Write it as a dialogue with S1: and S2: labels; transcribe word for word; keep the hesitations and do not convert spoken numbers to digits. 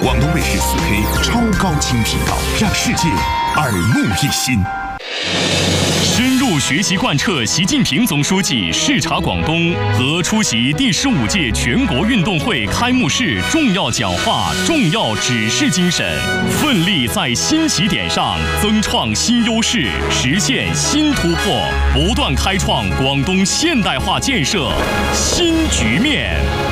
S1: 广东卫视四 K 超高清频道，让世界耳目一新。深入学习贯彻习近平总书记视察广东和出席第十五届全国运动会开幕式重要讲话、重要指示精神，奋力在新起点上增创新优势，实现新突破，不断开创广东现代化建设新局面。